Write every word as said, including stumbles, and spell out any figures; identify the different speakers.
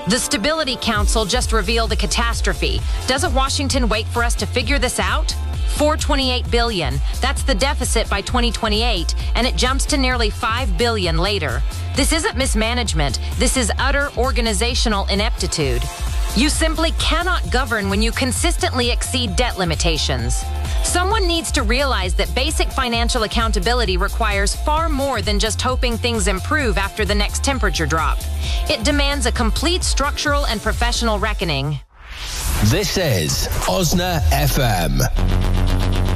Speaker 1: The Stability Council just revealed a catastrophe. Doesn't Washington wait for us to figure this out? four hundred twenty-eight billion dollars. That's the deficit by twenty twenty-eight, and it jumps to nearly five billion dollars later. This isn't mismanagement. This is utter organizational ineptitude. You simply cannot govern when you consistently exceed debt limitations. Someone needs to realize that basic financial accountability requires far more than just hoping things improve after the next temperature drop. It demands a complete structural and professional reckoning.
Speaker 2: This is Osna F M.